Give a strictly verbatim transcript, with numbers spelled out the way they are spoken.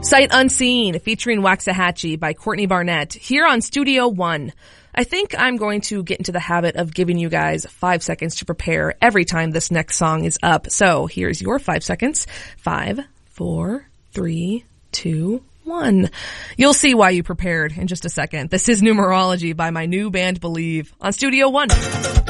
Sight Unseen, featuring Waxahachie by Courtney Barnett, here on Studio One. I think I'm going to get into the habit of giving you guys five seconds to prepare every time this next song is up. So here's your five seconds. Five, four, three, two, one. You'll see why you prepared in just a second. This is Numerology by my new band Believe on Studio One.